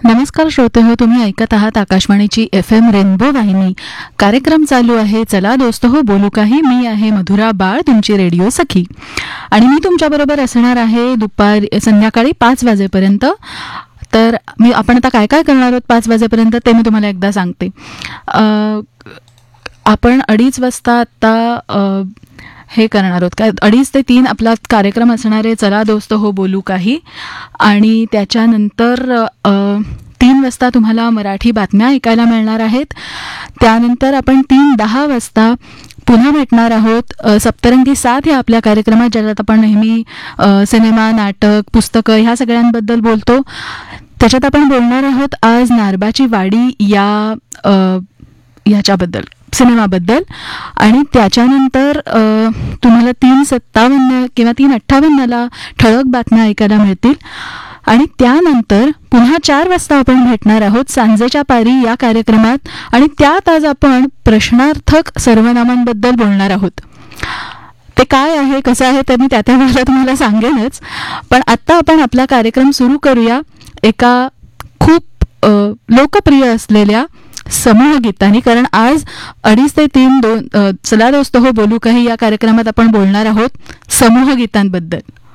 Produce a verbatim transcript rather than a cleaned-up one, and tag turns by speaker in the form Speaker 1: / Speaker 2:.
Speaker 1: नमस्कार श्रोते हो, तुम्ही ऐकत आहात आकाशवाणीची एफ एम रेनबो वाहिनी. कार्यक्रम चालू आहे चला दोस्त हो बोलू काही. मी आहे मधुरा बाळ, तुमची रेडिओ सखी, आणि मी तुमच्याबरोबर असणार आहे दुपारी संध्याकाळी पाच वाजेपर्यंत. तर मी आपण आता काय काय करणार आहोत पाच वाजेपर्यंत ते मी तुम्हाला एकदा सांगते. आपण अडीच वाजता आत्ता हे करणार आहोत काय, अडीच ते तीन आपला कार्यक्रम असणार आहे चला दोस्त हो बोलू काही. आणि त्याच्यानंतर तीन वाजता तुम्हाला मराठी बातम्या ऐकायला मिळणार आहेत. त्यानंतर आपण तीन दहा वाजता पुन्हा भेटणार आहोत सप्तरंगी साथ या आपल्या कार्यक्रमात, ज्याच्यात आपण नेहमी सिनेमा, नाटक, पुस्तकं ह्या सगळ्यांबद्दल बोलतो. त्याच्यात आपण बोलणार आहोत आज नारबाची वाडी या ह्याच्याबद्दल, सिनेमाबद्दल. आणि त्याच्यानंतर तुम्हाला तीन सत्तावन्न किंवा तीन अठ्ठावन्नला ठळक बातम्या ऐकायला मिळतील. आणि त्यानंतर पुन्हा चार वाजता आपण भेटणार आहोत सांजेच्या पारी या कार्यक्रमात, आणि त्यात आज आपण प्रश्नार्थक सर्वनामांबद्दल बोलणार आहोत. ते काय आहे, कसं आहे ते मी त्या त्या वेळेला तुम्हाला सांगेनच. पण आत्ता आपण आपला कार्यक्रम सुरू करूया एका खूप लोकप्रिय असलेल्या समूह गीतांनी. कारण आज अडीच ते तीन दोन चला दोस्त हो बोलू काही या कार्यक्रमात आपण बोलणार आहोत समूह गीतांबद्दल.